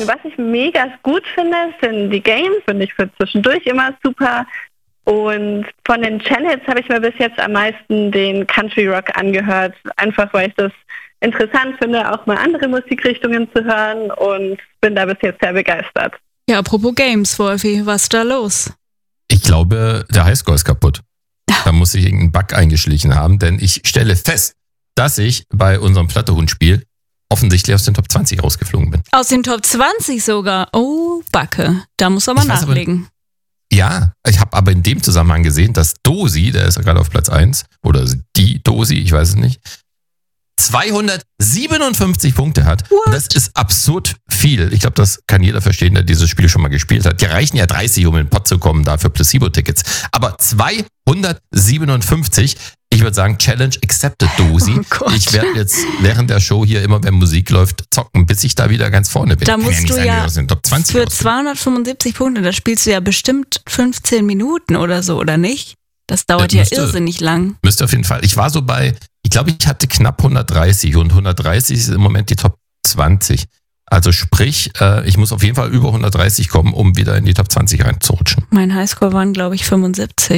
Was ich mega gut finde, sind die Games, finde ich für zwischendurch immer super. Und von den Channels habe ich mir bis jetzt am meisten den Country Rock angehört, einfach weil ich das interessant finde, auch mal andere Musikrichtungen zu hören und bin da bis jetzt sehr begeistert. Ja, apropos Games, Wolfi, was ist da los? Ich glaube, der Highscore ist kaputt. Da muss sich irgendein Bug eingeschlichen haben, denn ich stelle fest, dass ich bei unserem Plattehund-Spiel offensichtlich aus den Top 20 rausgeflogen bin. Aus den Top 20 sogar? Oh, Backe. Da muss man mal nachlegen. Ja, ich habe aber in dem Zusammenhang gesehen, dass Dosi, der ist ja gerade auf Platz 1, oder die Dosi, ich weiß es nicht, 257 Punkte hat. What? Und das ist absurd viel. Ich glaube, das kann jeder verstehen, der dieses Spiel schon mal gespielt hat. Die reichen ja 30, um in den Pott zu kommen, dafür Placebo-Tickets. Aber 257, ich würde sagen, Challenge accepted, Dosi. Oh, ich werde jetzt während der Show hier immer, wenn Musik läuft, zocken, bis ich da wieder ganz vorne bin. Da musst du ja aus den Top 20 für 275 Punkte, da spielst du ja bestimmt 15 Minuten oder so, oder nicht? Das dauert ja irrsinnig lang. Müsste auf jeden Fall. Ich war so bei, ich glaube, ich hatte knapp 130 und 130 ist im Moment die Top 20. Also sprich, ich muss auf jeden Fall über 130 kommen, um wieder in die Top 20 reinzurutschen. Mein Highscore waren, glaube ich, 75.